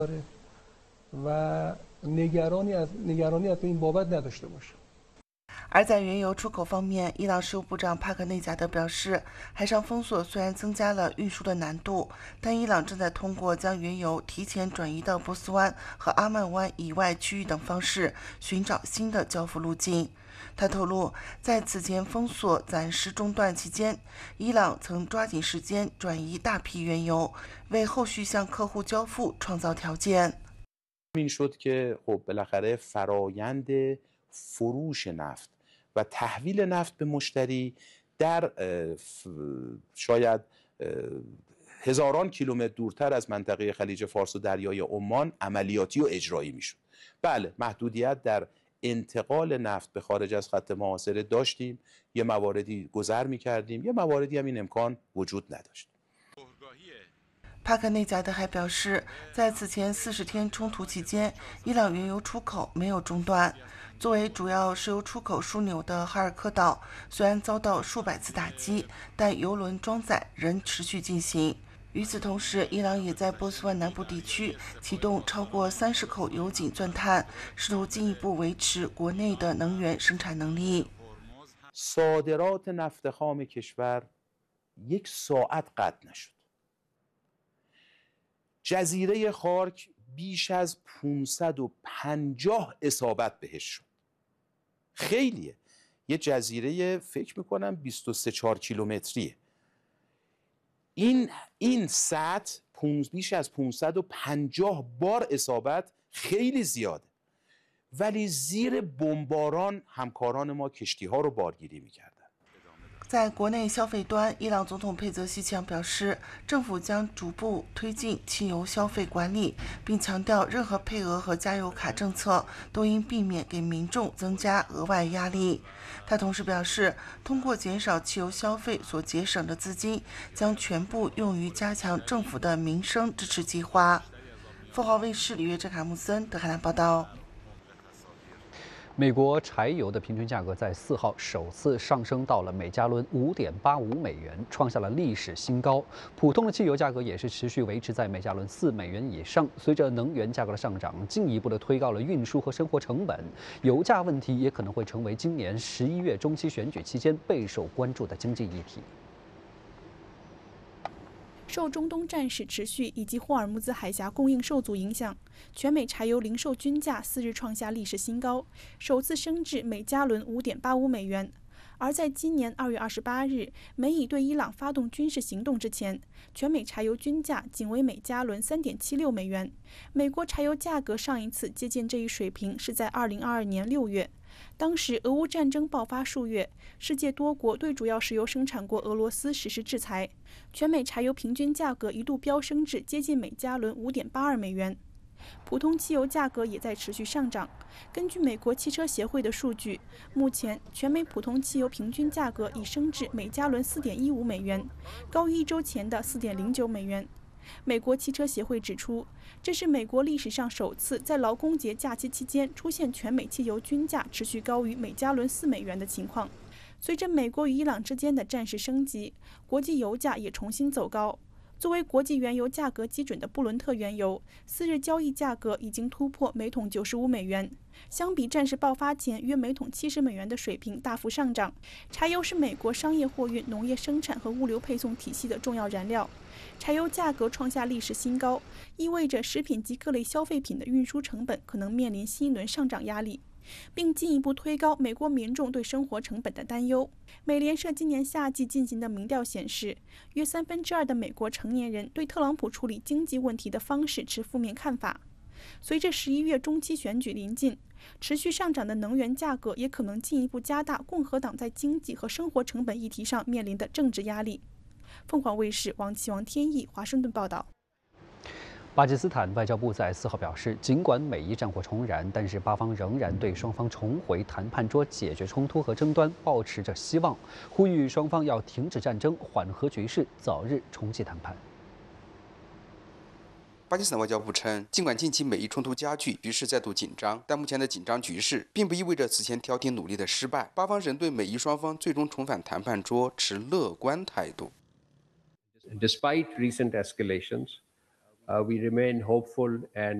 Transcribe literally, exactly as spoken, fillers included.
و نگرانی از نگرانی از این بابت نداشته باشه。 而在原油出口方面，伊朗石油部长帕克内贾德表示，海上封锁虽然增加了运输的难度，但伊朗正在通过将原油提前转移到波斯湾和阿曼湾以外区域等方式寻找新的交付路径。他透露，在此前封锁暂时中断期间，伊朗曾抓紧时间转移大批原油，为后续向客户交付创造条件。 این شد که خب بالاخره فرایند فروش نفت و تحویل نفت به مشتری در شاید هزاران کیلومتر دورتر از منطقه خلیج فارس و دریای عمان عملیاتی و اجرایی میشد. بله، محدودیت در انتقال نفت به خارج از خط محاصره داشتیم، یه مواردی گذر میکردیم، یه مواردی هم این امکان وجود نداشت. 帕克内贾德还表示，在此前四十天冲突期间，伊朗原油出口没有中断。作为主要石油出口枢纽的哈尔科岛，虽然遭到数百次打击，但油轮装载仍持续进行。与此同时，伊朗也在波斯湾南部地区启动超过三十口油井钻探，试图进一步维持国内的能源生产能力。 صادرات نفت خام کشور یک ساعت قطع نشد. جزیره خارک بیش از پانصد و پنجاه اصابت بهش شد. خیلیه. یه جزیره فکر میکنم بیست و سه چهار کیلومتریه. این این سطح بیش از پانصد و پنجاه بار اصابت خیلی زیاده. ولی زیر بمباران همکاران ما کشتی ها رو بارگیری میکردن. 在国内消费端，伊朗总统佩泽西强表示，政府将逐步推进汽油消费管理，并强调任何配额和加油卡政策都应避免给民众增加额外压力。他同时表示，通过减少汽油消费所节省的资金，将全部用于加强政府的民生支持计划。凤凰卫视里约·卡穆森德黑兰报道。 美国柴油的平均价格在四号首次上升到了每加仑五点八五美元，创下了历史新高。普通的汽油价格也是持续维持在每加仑四美元以上。随着能源价格的上涨，进一步的推高了运输和生活成本，油价问题也可能会成为今年十一月中期选举期间备受关注的经济议题。 受中东战事持续以及霍尔木兹海峡供应受阻影响，全美柴油零售均价四日创下历史新高，首次升至每加仑五点八五美元。而在今年二月二十八日，美以对伊朗发动军事行动之前，全美柴油均价仅为每加仑三点七六美元。美国柴油价格上一次接近这一水平是在二零二二年六月。 当时，俄乌战争爆发数月，世界多国对主要石油生产国俄罗斯实施制裁，全美柴油平均价格一度飙升至接近每加仑五点八二美元。普通汽油价格也在持续上涨。根据美国汽车协会的数据，目前全美普通汽油平均价格已升至每加仑四点一五美元，高于一周前的四点零九美元。 美国汽车协会指出，这是美国历史上首次在劳工节假期期间出现全美汽油均价持续高于每加仑四美元的情况。随着美国与伊朗之间的战事升级，国际油价也重新走高。作为国际原油价格基准的布伦特原油，四日交易价格已经突破每桶九十五美元，相比战事爆发前约每桶七十美元的水平大幅上涨。柴油是美国商业货运、农业生产和物流配送体系的重要燃料。 柴油价格创下历史新高，意味着食品及各类消费品的运输成本可能面临新一轮上涨压力，并进一步推高美国民众对生活成本的担忧。美联社今年夏季进行的民调显示，约三分之二的美国成年人对特朗普处理经济问题的方式持负面看法。随着十一月中期选举临近，持续上涨的能源价格也可能进一步加大共和党在经济和生活成本议题上面临的政治压力。 凤凰卫视王启王天意华盛顿报道。 巴基斯坦外交部在四号表示，尽管美伊战火重燃，但是巴方仍然对双方重回谈判桌解决冲突和争端抱持着希望，呼吁双方要停止战争，缓和局势，早日重启谈判。 巴基斯坦外交部称，尽管近期美伊冲突加剧，局势再度紧张，但目前的紧张局势并不意味着此前调停努力的失败。巴方仍对美伊双方最终重返谈判桌持乐观态度。 Despite recent escalations, Uh, we remain hopeful and